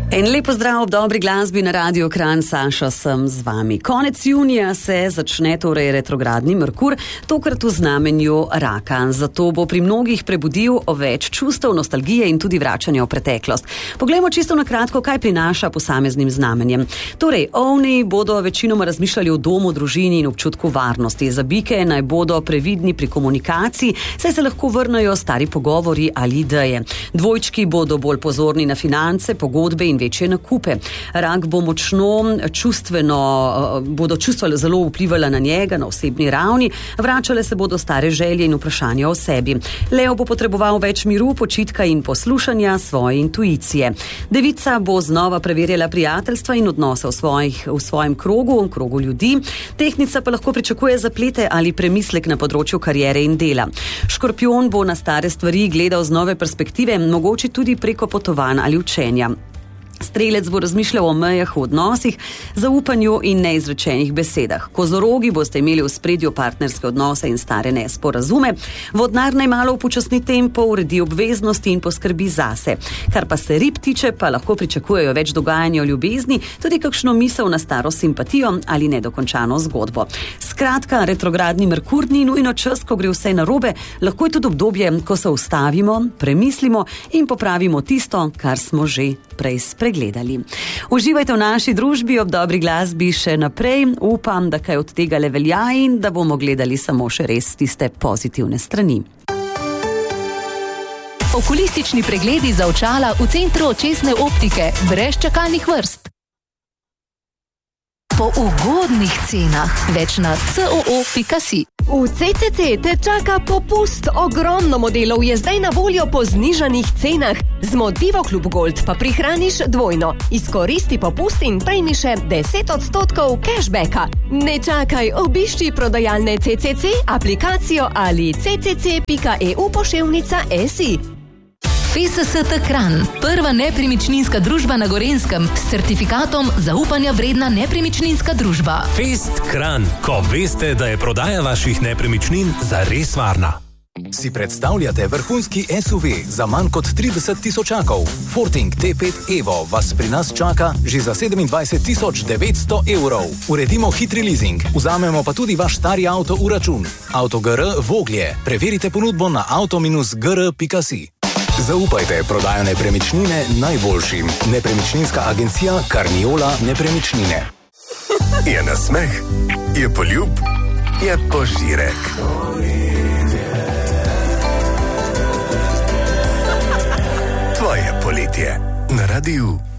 En lepo zdrav ob dobri glasbi na Radio Kranj, Saša sem z vami. Konec junija se začne torej retrogradni Merkur, tokrat v znamenju raka. Zato bo pri mnogih prebudil več čustev, nostalgije in tudi vračanja v preteklost. Poglejmo čisto na kratko, kaj prinaša posameznim znamenjem. Torej, ovni bodo večinoma razmišljali o domu, družini in občutku varnosti. Za bike naj bodo previdni pri komunikaciji, saj se lahko vrnejo stari pogovori ali ideje. Dvojčki bodo bolj pozorni na finance, pogodbe in večje nakupe. Rak bo močno bodo čustva zelo vplivala na njega, na osebni ravni, vračale se bodo stare želje in vprašanja o sebi. Leo bo potreboval več miru, počitka in poslušanja svoje intuicije. Devica bo znova preverjala prijateljstva in odnose v svojem krogu ljudi. Tehnica pa lahko pričakuje zaplete ali premislek na področju kariere in dela. Škorpion bo na stare stvari gledal z nove perspektive, mogoče tudi preko potovanj ali učenja. Strelec bo razmišljal o mejah v odnosih, zaupanju in neizrečenih besedah. Kozorogi boste imeli v spredju partnerske odnose in stare nesporazume. Vodnar naj malo upočasni tempo, uredi obveznosti in poskrbi zase. Kar pa se rib tiče, pa lahko pričakujejo več dogajanja o ljubezni, tudi kakšno misel na staro simpatijo ali nedokončano zgodbo. Skratka, retrogradni Merkur ni nujno čas, ko gre vse narobe, lahko je tudi obdobje, ko se ustavimo, premislimo in popravimo tisto, kar smo že prej spregledali. Uživajte v naši družbi ob dobri glasbi še naprej. Upam, da kaj od tega le velja in da bomo gledali samo še res tiste pozitivne strani. Okulistični pregledi za očala v centru očesne optike, brez čakalnih vrst. Po ugodnih cenah, več na coo.si. V CCC te čaka popust. Ogromno modelov je zdaj na voljo po znižanih cenah. Z Motivo Klub Gold pa prihraniš dvojno. Izkoristi popust in prejmi še 10% cashbacka. Ne čakaj, obišči prodajalne CCC, aplikacijo ali ccc.eu/si. FSST Kranj, prva nepremičninska družba na Gorenjskem s certifikatom zaupanja vredna nepremičninska družba. Fest Kranj, ko veste, da je prodaja vaših nepremičnin zares varna. Si predstavljate vrhunski SUV za manj kot 30 tisočakov? Forting T5 Evo vas pri nas čaka že za 27.900 evrov. Uredimo hitri leasing, vzamemo pa tudi vaš stari avto v račun. Autogr Voglje. Preverite ponudbo na auto-gr.si. Zaupajte prodajo nepremičnine najboljšim. Nepremičninska agencija Carniola Nepremičnine. Je nasmeh, je poljub, je požirek. Tvoje poletje na Radiu